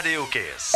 Rádiu Kiss.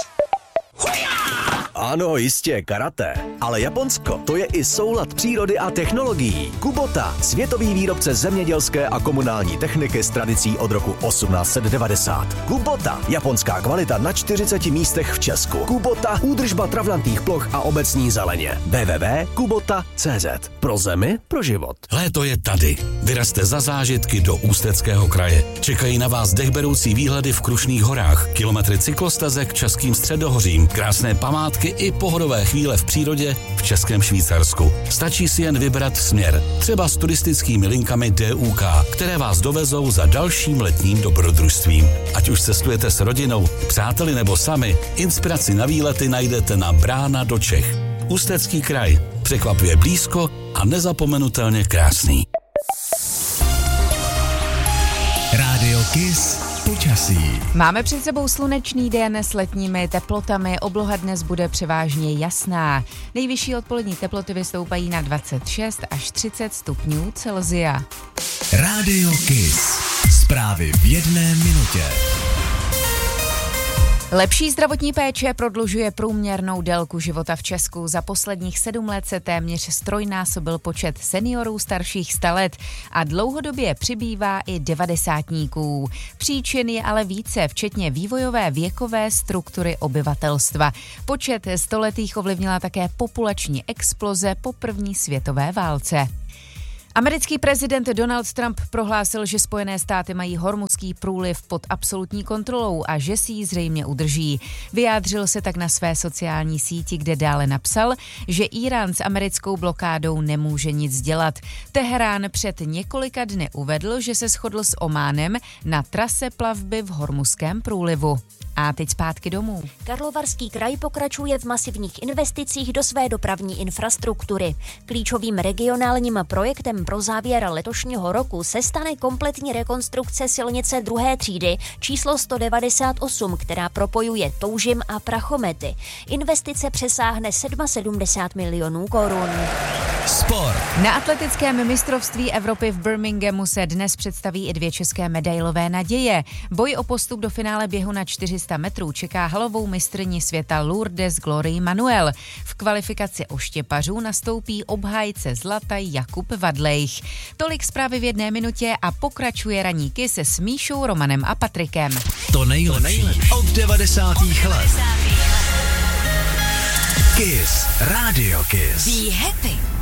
Ano, jistě, karate. Ale Japonsko, to je i soulad přírody a technologií. Kubota, světový výrobce zemědělské a komunální techniky s tradicí od roku 1890. Kubota, japonská kvalita na 40 místech v Česku. Kubota, údržba travnatých ploch a obecní zeleně. www.kubota.cz. Pro zemi, pro život. Léto je tady. Vyrazte za zážitky do Ústeckého kraje. Čekají na vás dechberoucí výhledy v Krušných horách, kilometry cyklostezek Českým středohořím, krásné památky i pohodové chvíle v přírodě v Českém Švýcarsku. Stačí si jen vybrat směr, třeba s turistickými linkami DUK, které vás dovezou za dalším letním dobrodružstvím. Ať už cestujete s rodinou, přáteli nebo sami, inspiraci na výlety najdete na Brána do Čech. Ústecký kraj. Překvapuje blízko a nezapomenutelně krásný. Rádio Kiss počasí. Máme před sebou slunečný den s letními teplotami, obloha dnes bude převážně jasná. Nejvyšší odpolední teploty vystoupají na 26 až 30 stupňů Celsia. Rádio Kiss. Zprávy v 1 minutě. Lepší zdravotní péče prodlužuje průměrnou délku života v Česku. Za posledních 7 let se téměř ztrojnásobil počet seniorů starších 100 let a dlouhodobě přibývá i 90-tníků. Příčin je ale více, včetně vývojové věkové struktury obyvatelstva. Počet stoletých ovlivnila také populační exploze po první světové válce. Americký prezident Donald Trump prohlásil, že Spojené státy mají Hormuzský průliv pod absolutní kontrolou a že si ji zřejmě udrží. Vyjádřil se tak na své sociální síti, kde dále napsal, že Írán s americkou blokádou nemůže nic dělat. Teherán před několika dny uvedl, že se shodl s Ománem na trase plavby v Hormuzském průlivu. A teď zpátky domů. Karlovarský kraj pokračuje v masivních investicích do své dopravní infrastruktury. Klíčovým regionálním projektem pro závěr letošního roku se stane kompletní rekonstrukce silnice 2. třídy číslo 198, která propojuje Toužim a Prachomety. Investice přesáhne 77 milionů korun. Sport. Na atletickém mistrovství Evropy v Birminghamu se dnes představí i 2 české medailové naděje. Boj o postup do finále běhu na 400 metrů čeká halovou mistryni světa Lourdes Glory Manuel. V kvalifikaci oštěpařů nastoupí obhájce zlata Jakub Vadlejch. Tolik zprávy v 1 minutě a pokračuje ranní Kiss s Míšou, Romanem a Patrikem. To nejlepší od 90. let. Kiss. Rádio Kiss. Be happy.